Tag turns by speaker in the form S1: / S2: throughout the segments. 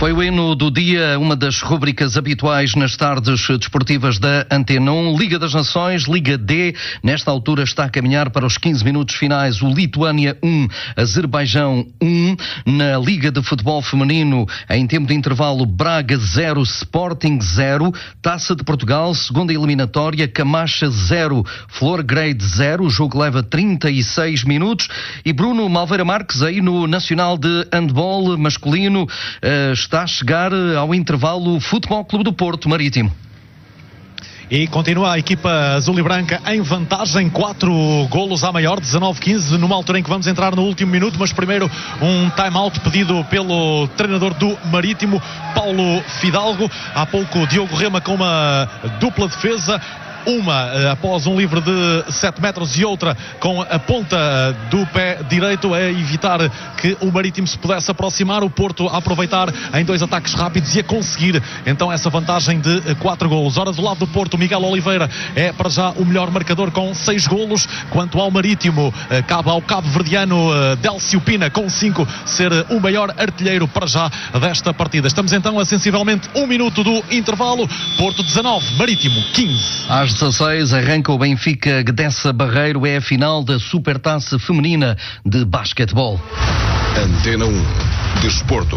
S1: Foi o hino do dia, uma das rubricas habituais nas tardes desportivas da Antena 1. Liga das Nações, Liga D. Nesta altura está a caminhar para os 15 minutos finais o Lituânia 1, Azerbaijão 1. Na Liga de Futebol Feminino, em tempo de intervalo, Braga 0, Sporting 0. Taça de Portugal, segunda eliminatória, Camacha 0, Flor Grade 0. O jogo leva 36 minutos. E Bruno Malveira Marques, aí no Nacional de Handball masculino, está a chegar ao intervalo Futebol Clube do Porto Marítimo.
S2: E continua a equipa azul e branca em vantagem, 4 golos à maior, 19-15, numa altura em que vamos entrar no último minuto, mas primeiro um time-out pedido pelo treinador do Marítimo, Paulo Fidalgo. Há pouco Diogo Rema com uma dupla defesa, uma após um livre de 7 metros e outra com a ponta do pé direito, a evitar que o Marítimo se pudesse aproximar, o Porto a aproveitar em 2 ataques rápidos e a conseguir então essa vantagem de 4 golos. Ora, do lado do Porto, Miguel Oliveira é para já o melhor marcador com 6 golos, quanto ao Marítimo, cabe ao cabo-verdiano Délcio Pina com 5 ser o maior artilheiro para já desta partida. Estamos então a sensivelmente 1 minuto do intervalo. Porto 19, Marítimo 15.
S1: Às 16 arranca o Benfica Gdessa Barreiro, é a final da Supertaça Feminina de Basquetebol.
S3: Antena 1 Desporto.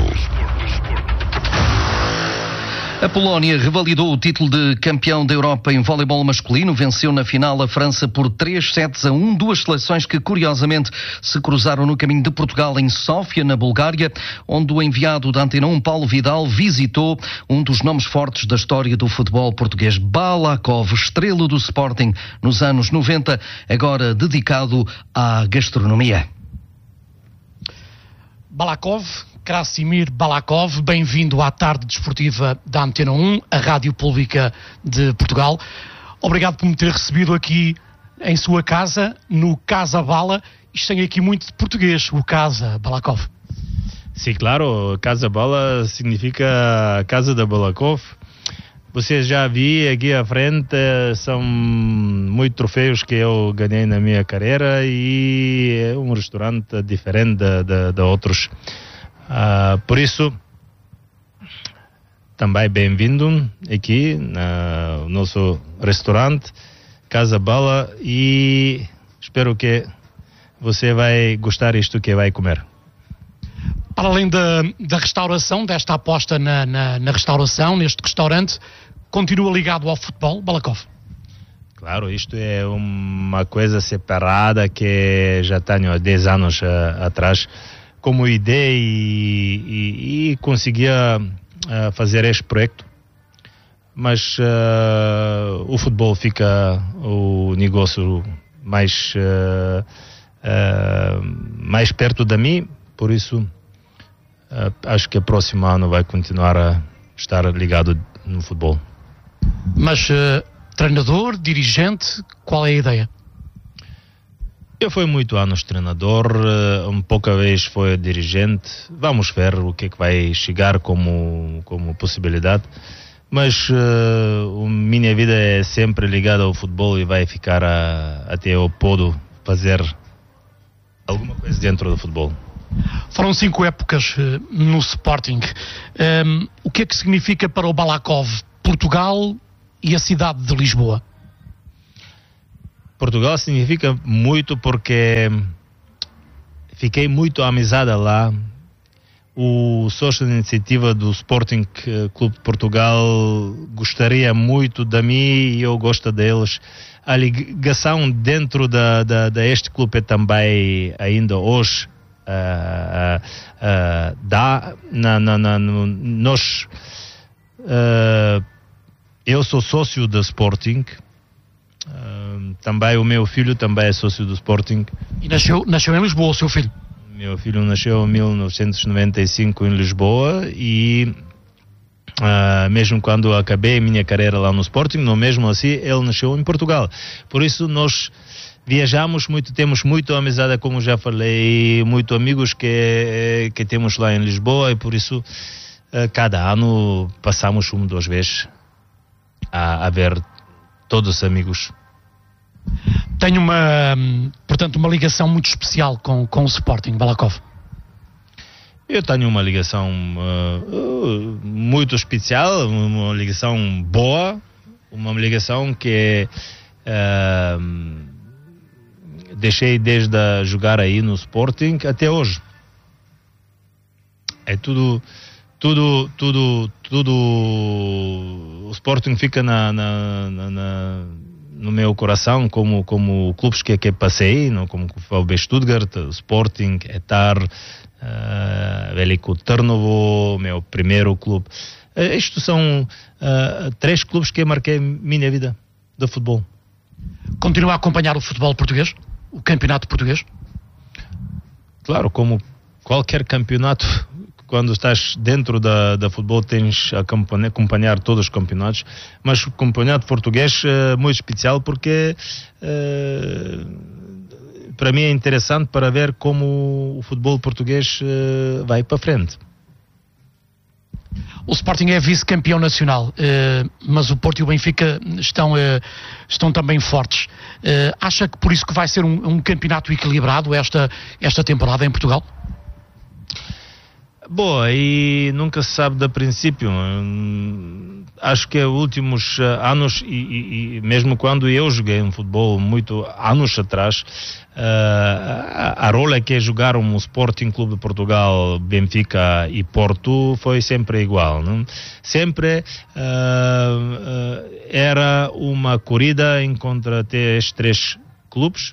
S1: A Polónia revalidou o título de campeão da Europa em voleibol masculino, venceu na final a França por 3-1, duas seleções que curiosamente se cruzaram no caminho de Portugal em Sófia, na Bulgária, onde o enviado da Antena 1, Paulo Vidal, visitou um dos nomes fortes da história do futebol português, Balakov, estrela do Sporting nos anos 90, agora dedicado à gastronomia.
S4: Balakov, Krasimir Balakov, bem-vindo à tarde desportiva da Antena 1, a Rádio Pública de Portugal. Obrigado por me ter recebido aqui em sua casa, no Casa Bala. Isto tem aqui muito de português, o Casa Balakov.
S5: Sim, claro, Casa Bala significa Casa da Balakov. Você já viu aqui à frente, são muitos troféus que eu ganhei na minha carreira e é um restaurante diferente de outros. Por isso, também bem-vindo aqui no nosso restaurante Casa Bala e espero que você vai gostar disto que vai comer.
S4: Para além da restauração, desta aposta na restauração, neste restaurante, continua ligado ao futebol, Balakov?
S5: Claro, isto é uma coisa separada que já tenho há 10 anos atrás como ideia e conseguia fazer este projeto, mas o futebol fica o negócio mais perto de mim, por isso acho que o próximo ano vai continuar a estar ligado no futebol.
S4: Mas treinador, dirigente, qual é a ideia?
S5: Eu fui muito anos treinador, pouca vez foi dirigente. Vamos ver o que é que vai chegar como possibilidade. Mas minha vida é sempre ligada ao futebol e vai ficar até eu poder fazer alguma coisa dentro do futebol.
S4: Foram 5 épocas no Sporting. O que é que significa para o Balakov Portugal e a cidade de Lisboa?
S5: Portugal significa muito porque fiquei muito amizade lá. O sócio de iniciativa do Sporting Clube de Portugal gostaria muito de mim e eu gosto deles. A ligação dentro deste clube é também ainda hoje eu sou sócio do Sporting. Também o meu filho também é sócio do Sporting.
S4: E nasceu em Lisboa, o seu filho?
S5: Meu filho nasceu em 1995 em Lisboa e mesmo quando acabei a minha carreira lá no Sporting, não mesmo assim, ele nasceu em Portugal. Por isso nós viajamos muito, temos muita amizade, como já falei, muitos amigos que temos lá em Lisboa e por isso cada ano passamos 1 ou 2 vezes a ver todos os amigos.
S4: Tenho portanto, uma ligação muito especial com o Sporting, Balakov.
S5: Eu tenho uma ligação muito especial, uma ligação boa, uma ligação que deixei desde jogar aí no Sporting até hoje. É tudo o Sporting fica no meu coração como clubes que passei, não? Como o VfB Stuttgart, Sporting, Etar, Veliko Trnovo, meu primeiro clube. Estes são 3 clubes que marquei minha vida de futebol.
S4: Continua a acompanhar o futebol português? O campeonato português?
S5: Claro, como qualquer campeonato, quando estás dentro da futebol tens a acompanhar todos os campeonatos, mas o campeonato português é muito especial porque para mim é interessante para ver como o futebol português vai para frente.
S4: O Sporting é vice-campeão nacional, mas o Porto e o Benfica estão também fortes. Acha que por isso que vai ser um campeonato equilibrado esta temporada em Portugal?
S5: Boa, e nunca se sabe de princípio. Acho que últimos anos, e mesmo quando eu joguei um futebol muito anos atrás, a rola que jogaram o Sporting Clube de Portugal, Benfica e Porto foi sempre igual, não? Sempre era uma corrida em contra estes 3 clubes.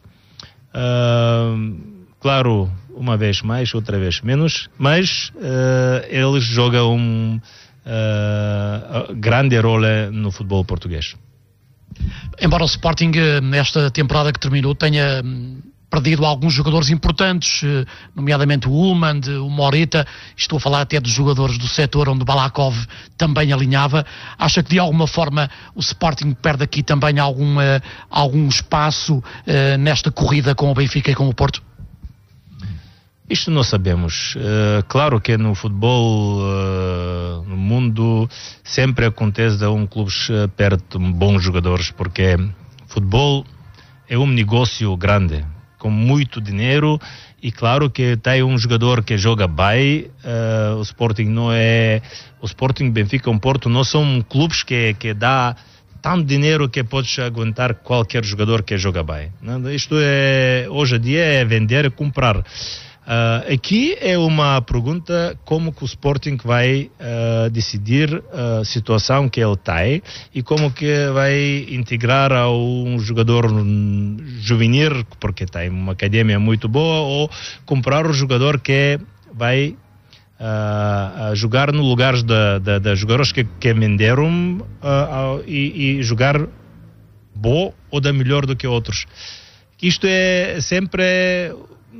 S5: Claro, uma vez mais, outra vez menos, mas eles jogam grande rola no futebol português.
S4: Embora o Sporting, nesta temporada que terminou, tenha perdido alguns jogadores importantes, nomeadamente o Ullmann, o Morita, estou a falar até dos jogadores do setor onde o Balakov também alinhava. Acha que de alguma forma o Sporting perde aqui também algum espaço nesta corrida com o Benfica e com o Porto?
S5: Isto não sabemos. Claro que no futebol, no mundo, sempre acontece que clubes perde bons jogadores, porque futebol é um negócio grande, com muito dinheiro, e claro que tem um jogador que joga bem. O Sporting não é... O Sporting, Benfica e Porto não são clubes que dá tanto dinheiro que podes aguentar qualquer jogador que joga bem. Isto é, hoje em dia, é vender e comprar. Aqui é uma pergunta como que o Sporting vai decidir a situação que ele tem e como que vai integrar a um jogador juvenil, porque tem uma academia muito boa, ou comprar o jogador que vai jogar no lugar de jogadores que venderam e jogar bom ou da melhor do que outros. Isto é sempre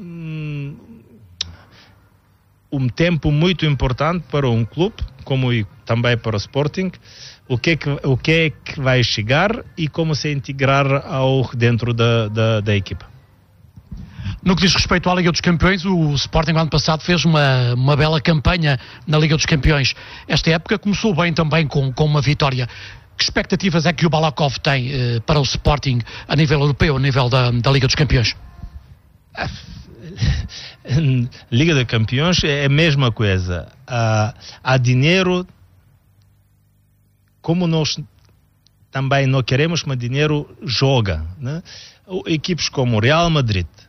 S5: um tempo muito importante para um clube, como e também para o Sporting, o que é que vai chegar e como se integrar dentro da equipa.
S4: No que diz respeito à Liga dos Campeões, o Sporting ano passado fez uma bela campanha na Liga dos Campeões. Esta época começou bem também com uma vitória. Que expectativas é que o Balakov tem para o Sporting a nível europeu, a nível da Liga dos Campeões?
S5: Liga de Campeões é a mesma coisa. Há dinheiro, como nós também não queremos, mas dinheiro joga, né? Equipes como o Real Madrid,